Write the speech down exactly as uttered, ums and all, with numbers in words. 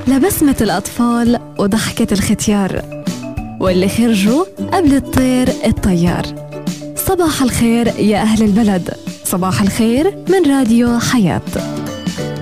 لبسمة الأطفال وضحكة الختيار، واللي خرجوا قبل الطير الطيار. صباح الخير يا أهل البلد، صباح الخير من راديو حياة.